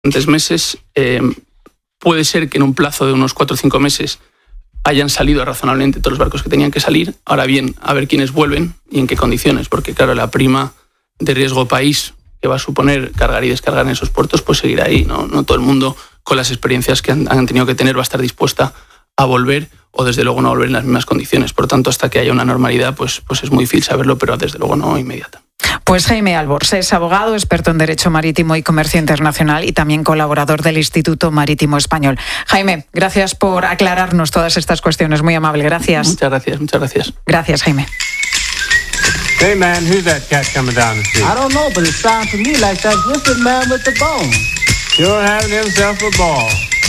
meses. Puede ser que en un plazo de unos 4 o 5 meses hayan salido razonablemente todos los barcos que tenían que salir. Ahora bien, a ver quiénes vuelven y en qué condiciones, porque claro, la prima de riesgo país que va a suponer cargar y descargar en esos puertos, pues seguirá ahí, ¿no? No todo el mundo, con las experiencias que han tenido que tener, va a estar dispuesta a volver, o desde luego no volver en las mismas condiciones. Por lo tanto, hasta que haya una normalidad, pues es muy difícil saberlo, pero desde luego no inmediata. Pues Jaime Albors es abogado, experto en Derecho Marítimo y Comercio Internacional y también colaborador del Instituto Marítimo Español. Jaime, gracias por aclararnos todas estas cuestiones. Muy amable, gracias. Muchas gracias. Gracias, Jaime. Hey man, who's that cat coming down the street? I don't know, but it sounds to me like that Griffin man with the bone. Sure having himself a ball.